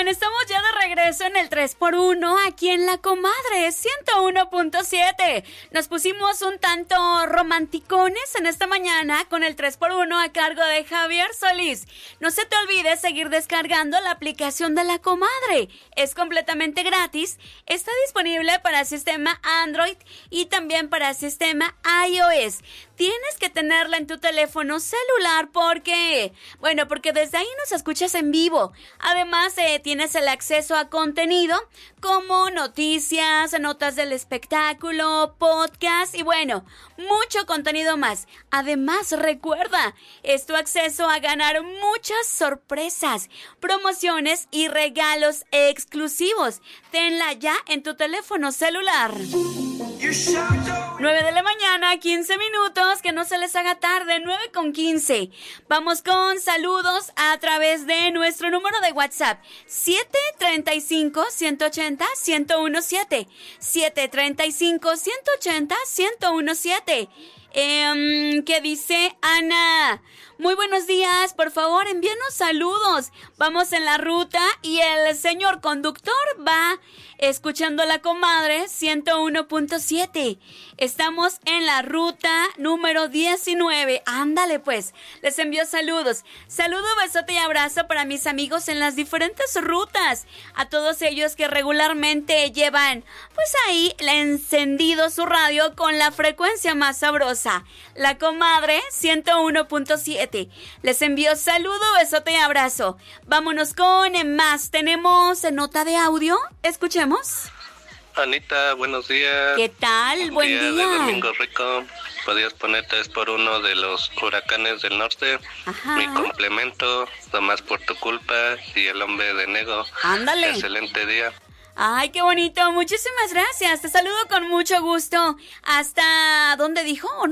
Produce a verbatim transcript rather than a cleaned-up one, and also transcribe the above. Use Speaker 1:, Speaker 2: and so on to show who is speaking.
Speaker 1: estamos ya de regreso en el tres por uno aquí en La Comadre ciento uno punto siete. Nos pusimos un tanto romanticones en esta mañana con el tres por uno a cargo de Javier Solís. No se te olvide seguir descargando la aplicación de La Comadre. Es completamente gratis. Está disponible para sistema Android y también para sistema iOS. Tienes que tenerla en tu teléfono celular porque, bueno, porque desde ahí nos escuchas en vivo. Además, eh, tienes el acceso a contenido como noticias, notas del espectáculo, podcast y bueno, mucho contenido más. Además, recuerda, es tu acceso a ganar muchas sorpresas, promociones y regalos exclusivos. Tenla ya en tu teléfono celular. nueve de la mañana, quince minutos, que no se les haga tarde, nueve con quince. Vamos con saludos a través de nuestro número de WhatsApp, siete treinta y cinco, ciento ochenta, ciento diecisiete, siete treinta y cinco, ciento ochenta, ciento diecisiete. Eh, ¿Qué dice Ana? Muy buenos días, por favor envíanos saludos. Vamos en la ruta y el señor conductor va escuchando La Comadre ciento uno punto siete. Estamos en la ruta número diecinueve. Ándale pues, les envío saludos. Saludo, besote y abrazo para mis amigos en las diferentes rutas. A todos ellos que regularmente llevan, pues ahí, encendido su radio con la frecuencia más sabrosa. La Comadre ciento uno punto siete. Les envío saludo, besote y abrazo. Vámonos con más. Tenemos nota de audio. Escuchemos.
Speaker 2: Anita, buenos días.
Speaker 1: ¿Qué tal? Buen día.
Speaker 2: día. De Domingo Rico. Podías poner tres por uno de los huracanes del norte.
Speaker 1: Ajá.
Speaker 2: Mi complemento, nomás por tu culpa y el hombre de Nego.
Speaker 1: Ándale.
Speaker 2: Excelente día.
Speaker 1: Ay, qué bonito. Muchísimas gracias. Te saludo con mucho gusto. ¿Hasta dónde dijo?